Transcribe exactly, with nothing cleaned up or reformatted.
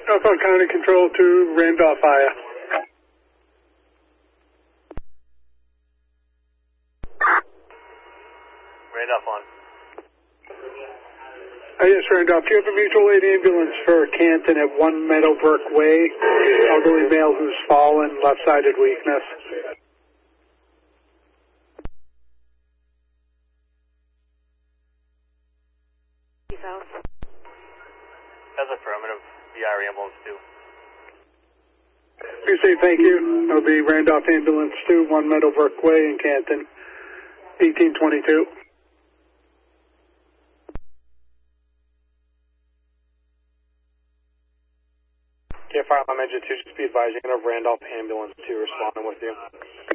Norfolk County Control to Randolph, Aya. Randolph on. Uh, yes, Randolph. Do you have a mutual aid ambulance for Canton at One Meadowbrook Way? Elderly male who's fallen, left-sided weakness. That's affirmative. The I R ambulance too. You say thank you. That'll be Randolph Ambulance two, One Meadowbrook Way in Canton, eighteen twenty-two. K five, I'm engine two, just be advising of Randolph Ambulance two responding with you.